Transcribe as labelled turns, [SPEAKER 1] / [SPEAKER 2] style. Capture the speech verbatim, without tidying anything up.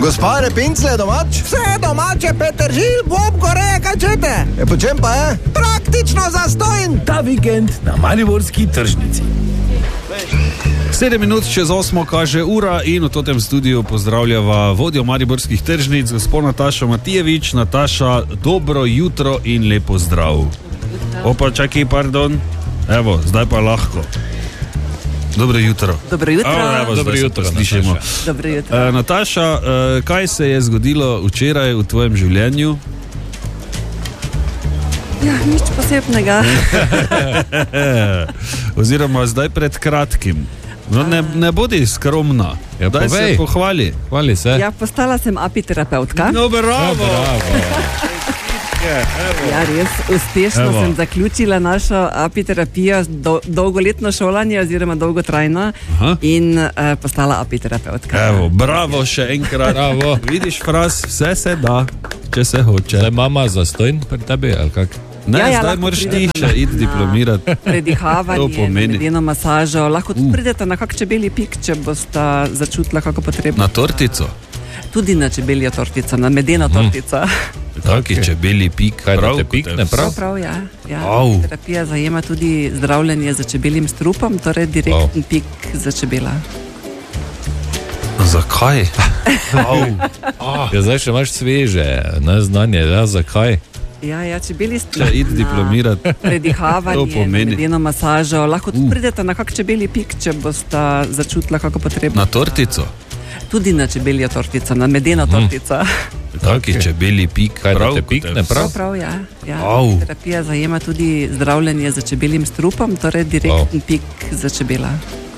[SPEAKER 1] Gospa Repincle je domač?
[SPEAKER 2] Vse domače, Petržil, Bob, Goreje, kaj čete?
[SPEAKER 1] E, po čem pa je?
[SPEAKER 2] Praktično zastojn.
[SPEAKER 3] Ta vikend na mariborski tržnici. Sedem minut čez osmo kaže ura in v totem studiu pozdravljava vodjo mariborskih tržnic, gospod Nataša Matijevič. Nataša, dobro jutro in lepo zdrav. Opa, čakaj, pardon. Evo, zdaj pa lahko. Dobro jutro.
[SPEAKER 4] Dobro jutro.
[SPEAKER 3] O, evo,
[SPEAKER 4] Dobro
[SPEAKER 3] jutro, slišimo.
[SPEAKER 4] Dobro jutro.
[SPEAKER 3] Uh, Nataša, uh, kaj se je zgodilo včeraj v tvojem življenju?
[SPEAKER 4] Ja, nič posebnega.
[SPEAKER 3] Oziroma zdaj pred kratkim. No, ne, ne bodi skromna.
[SPEAKER 5] Ja,
[SPEAKER 3] daj se pohvali.
[SPEAKER 5] Hvali se.
[SPEAKER 4] Ja, postala sem apiterapeutka.
[SPEAKER 3] No, bravo.
[SPEAKER 5] Ja, bravo.
[SPEAKER 4] Ja, res uspešno
[SPEAKER 3] Evo.
[SPEAKER 4] sem zaključila našo apiterapijo, do, dolgoletno šolanje oziroma dolgotrajno. Aha. In uh, postala apiterapeutka.
[SPEAKER 3] Evo, bravo še enkrat.
[SPEAKER 5] Bravo.
[SPEAKER 3] Vidiš, Fras, vse se da, če se hoče.
[SPEAKER 5] Zdaj mama zastojn pri tebi, ali kak?
[SPEAKER 3] Ne,
[SPEAKER 4] Ja, ja,
[SPEAKER 3] zdaj
[SPEAKER 4] lahko
[SPEAKER 3] moraš ti
[SPEAKER 4] pridete
[SPEAKER 3] še
[SPEAKER 4] na-
[SPEAKER 3] iti diplomirati. To
[SPEAKER 4] Predihavanje,
[SPEAKER 3] pomeni.
[SPEAKER 4] medeno masažo. Lahko tudi pridete na kak čebelji pik, če boste začutila kako potrebno.
[SPEAKER 3] Na tortico.
[SPEAKER 4] Tudi na čebeljo tortico, na medeno tortico.
[SPEAKER 3] Taki čebeli pik.
[SPEAKER 5] Kaj da
[SPEAKER 3] prav,
[SPEAKER 5] te
[SPEAKER 3] kot
[SPEAKER 5] pikne,
[SPEAKER 3] je-
[SPEAKER 5] prav?
[SPEAKER 4] Prav, prav, ja. ja.
[SPEAKER 3] Au.
[SPEAKER 4] Terapija zajema tudi zdravljenje za čebeljim strupom, torej direktni pik za čebela.
[SPEAKER 3] Zakaj? Au.
[SPEAKER 5] Ja, zdaj še imaš sveže, ne znanje, ja, zakaj?
[SPEAKER 4] Ja, ja, čebelji
[SPEAKER 3] Če
[SPEAKER 4] strup.
[SPEAKER 3] iti diplomirati. To
[SPEAKER 4] Predihavanje,
[SPEAKER 3] pomeni.
[SPEAKER 4] medeno masažo. Lahko tudi pridete na kak čebelji pik, če boste začutila kako potrebno.
[SPEAKER 3] Na tortico.
[SPEAKER 4] Tudi na čebeljo tortico, na medeno tortico.
[SPEAKER 3] Taki čebeli pik.
[SPEAKER 5] Kaj da
[SPEAKER 3] prav,
[SPEAKER 5] te
[SPEAKER 3] kot
[SPEAKER 5] pikne,
[SPEAKER 3] je-
[SPEAKER 5] prav?
[SPEAKER 4] Prav, prav, ja. ja.
[SPEAKER 3] Au.
[SPEAKER 4] Terapija zajema tudi zdravljenje za čebeljim strupom, torej direktni pik za čebela.